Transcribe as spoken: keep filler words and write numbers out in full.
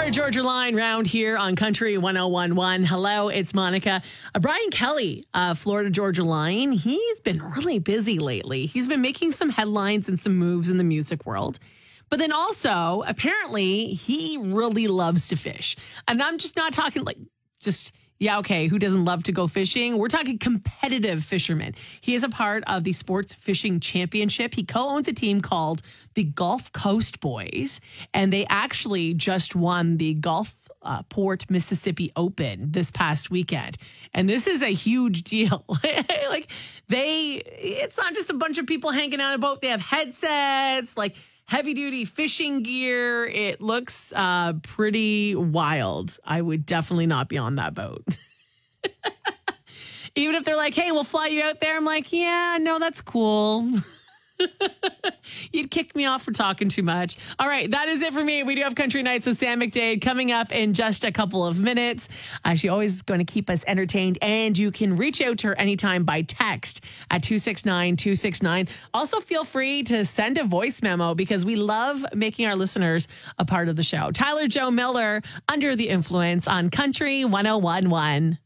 Florida Georgia Line round here on Country one oh one one. Hello, it's Monica. Uh, Brian Kelly, uh, Florida Georgia Line, he's been really busy lately. He's been making some headlines and some moves in the music world. But then also, apparently, he really loves to fish. And I'm just not talking like just, yeah, okay, who doesn't love to go fishing? We're talking competitive fishermen. He is a part of the Sports Fishing Championship. He co-owns a team called the Gulf Coast Boys, and they actually just won the Gulf uh, Port, Mississippi Open this past weekend. And this is a huge deal. Like they, it's not just a bunch of people hanging out on a boat. They have headsets, like heavy duty fishing gear. It looks uh, pretty wild. I would definitely not be on that boat. Even if they're like, hey, we'll fly you out there. I'm like, yeah, no, that's cool. You'd kick me off for talking too much. All right, that is it for me. We do have Country Nights with Sam McDade coming up in just a couple of minutes. Uh, she's always going to keep us entertained, and you can reach out to her anytime by text at two six nine two six nine. Also, feel free to send a voice memo because we love making our listeners a part of the show. Tyler Joe Miller, Under the Influence on Country one oh one one.